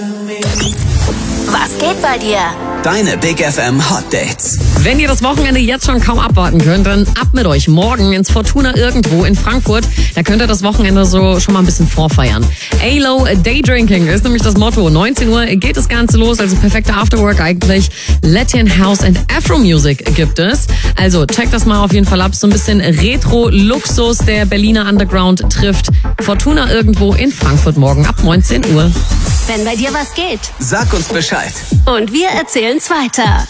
Was geht bei dir? Deine Big FM Hot Dates. Wenn ihr das Wochenende jetzt schon kaum abwarten könnt, dann ab mit euch morgen ins Fortuna irgendwo in Frankfurt. Da könnt ihr das Wochenende so schon mal ein bisschen vorfeiern. A-Low Daydrinking ist nämlich das Motto. 19 Uhr geht das Ganze los, also perfekte Afterwork eigentlich. Latin House and Afro Music gibt es. Also checkt das mal auf jeden Fall ab. So ein bisschen Retro-Luxus, der Berliner Underground trifft. Fortuna irgendwo in Frankfurt morgen ab 19 Uhr. Wenn bei dir was geht. Sag uns Bescheid. Und wir erzählen's weiter.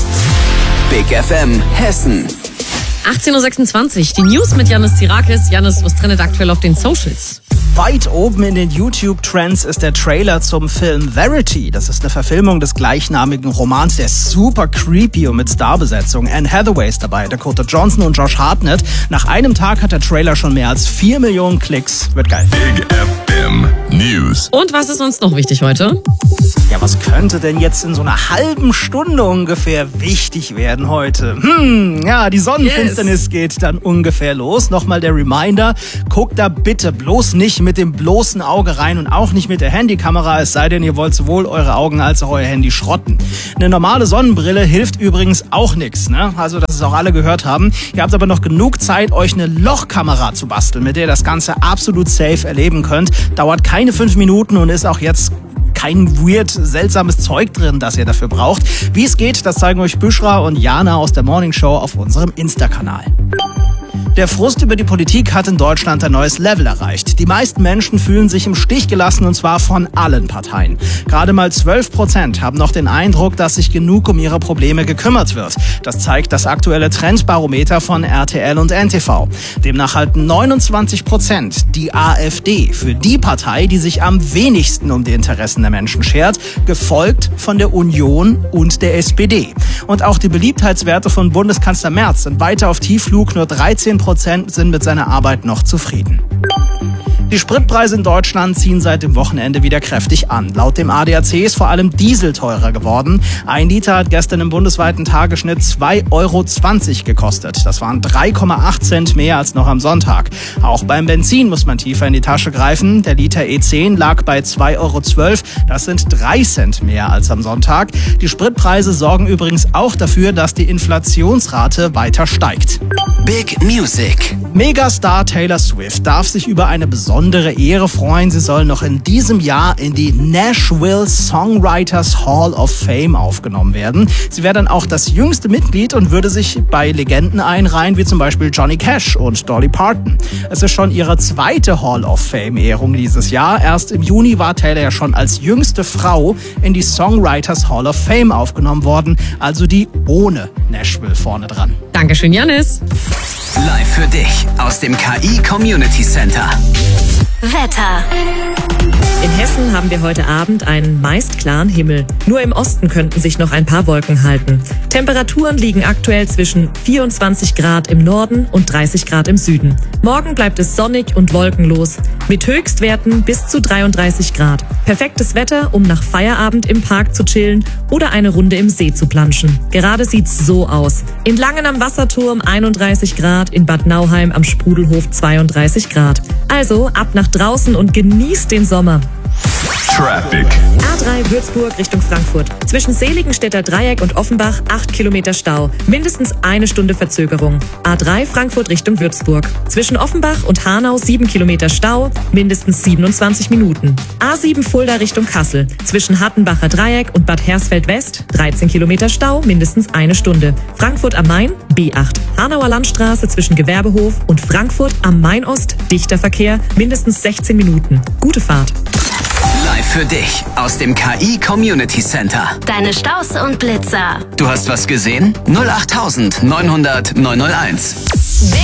Big FM Hessen. 18.26 Uhr, die News mit Yannis Tirakis. Yannis, was trendet aktuell auf den Socials? Weit oben in den YouTube-Trends ist der Trailer zum Film Verity. Das ist eine Verfilmung des gleichnamigen Romans, der ist super creepy und mit Starbesetzung. Anne Hathaway ist dabei, Dakota Johnson und Josh Hartnett. Nach einem Tag hat der Trailer schon mehr als 4 Millionen Klicks. Wird geil. Big FM News. Und was ist uns noch wichtig heute? Ja, was könnte denn jetzt in so einer halben Stunde ungefähr wichtig werden heute? Ja, die Sonnenfinsternis geht dann ungefähr los. Nochmal der Reminder, guckt da bitte bloß nicht mit dem bloßen Auge rein und auch nicht mit der Handykamera, es sei denn, ihr wollt sowohl eure Augen als auch euer Handy schrotten. Eine normale Sonnenbrille hilft übrigens auch nichts, ne? Also, dass es auch alle gehört haben. Ihr habt aber noch genug Zeit, euch eine Lochkamera zu basteln, mit der ihr das Ganze absolut safe erleben könnt. Dauert keine 5 Minuten und ist auch jetzt kein weird, seltsames Zeug drin, das ihr dafür braucht. Wie es geht, das zeigen euch Büschra und Jana aus der Morning Show auf unserem Insta-Kanal. Der Frust über die Politik hat in Deutschland ein neues Level erreicht. Die meisten Menschen fühlen sich im Stich gelassen, und zwar von allen Parteien. Gerade mal 12% haben noch den Eindruck, dass sich genug um ihre Probleme gekümmert wird. Das zeigt das aktuelle Trendbarometer von RTL und NTV. Demnach halten 29% die AfD für die Partei, die sich am wenigsten um die Interessen der Menschen schert, gefolgt von der Union und der SPD. Und auch die Beliebtheitswerte von Bundeskanzler Merz sind weiter auf Tiefflug, nur 13% sind mit seiner Arbeit noch zufrieden. Die Spritpreise in Deutschland ziehen seit dem Wochenende wieder kräftig an. Laut dem ADAC ist vor allem Diesel teurer geworden. 1 Liter hat gestern im bundesweiten Tagesschnitt 2,20 € gekostet. Das waren 3,8 Cent mehr als noch am Sonntag. Auch beim Benzin muss man tiefer in die Tasche greifen. Der Liter E10 lag bei 2,12 €. Das sind 3 Cent mehr als am Sonntag. Die Spritpreise sorgen übrigens auch dafür, dass die Inflationsrate weiter steigt. Big Music. Megastar Taylor Swift darf sich über eine besondere Ehre freuen. Sie soll noch in diesem Jahr in die Nashville Songwriters Hall of Fame aufgenommen werden. Sie wäre dann auch das jüngste Mitglied und würde sich bei Legenden einreihen, wie zum Beispiel Johnny Cash und Dolly Parton. Es ist schon ihre zweite Hall of Fame-Ehrung dieses Jahr. Erst im Juni war Taylor ja schon als jüngste Frau in die Songwriters Hall of Fame aufgenommen worden, also die ohne Nashville vorne dran. Dankeschön, Yannis. Live für dich aus dem KI Community Center. Wetter. In Hessen haben wir heute Abend einen meist klaren Himmel. Nur im Osten könnten sich noch ein paar Wolken halten. Temperaturen liegen aktuell zwischen 24 Grad im Norden und 30 Grad im Süden. Morgen bleibt es sonnig und wolkenlos, mit Höchstwerten bis zu 33 Grad. Perfektes Wetter, um nach Feierabend im Park zu chillen oder eine Runde im See zu planschen. Gerade sieht's so aus. In Langen am Wasserturm 31 Grad, in Bad Nauheim am Sprudelhof 32 Grad. Also ab nach draußen und genießt den Sommer. Traffic. A3 Würzburg Richtung Frankfurt. Zwischen Seligenstädter Dreieck und Offenbach 8 Kilometer Stau. Mindestens 1 Stunde Verzögerung. A3 Frankfurt Richtung Würzburg. Zwischen Offenbach und Hanau 7 Kilometer Stau. Mindestens 27 Minuten. A7 Fulda Richtung Kassel. Zwischen Hattenbacher Dreieck und Bad Hersfeld West 13 Kilometer Stau. Mindestens 1 Stunde. Frankfurt am Main B8. Hanauer Landstraße zwischen Gewerbehof und Frankfurt am Main Ost. Dichter Verkehr. Mindestens 16 Minuten. Gute Fahrt. Live für dich aus dem KI Community Center. Deine Staus und Blitzer. Du hast was gesehen? 08900 901. Big